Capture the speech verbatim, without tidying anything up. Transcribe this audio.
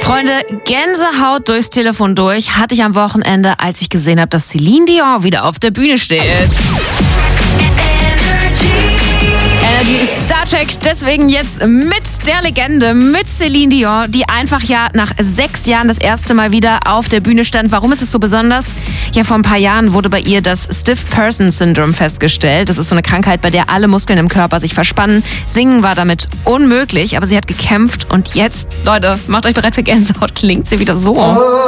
Freunde, Gänsehaut durchs Telefon durch hatte ich am Wochenende, als ich gesehen habe, dass Celine Dion wieder auf der Bühne steht. Energy Star Trek, deswegen jetzt mit der Legende, mit Celine Dion, die einfach ja nach sechs Jahren das erste Mal wieder auf der Bühne stand. Warum ist es so besonders? Ja, vor ein paar Jahren wurde bei ihr das Stiff Person Syndrome festgestellt. Das ist so eine Krankheit, bei der alle Muskeln im Körper sich verspannen. Singen war damit unmöglich, aber sie hat gekämpft und jetzt, Leute, macht euch bereit für Gänsehaut, klingt sie wieder so.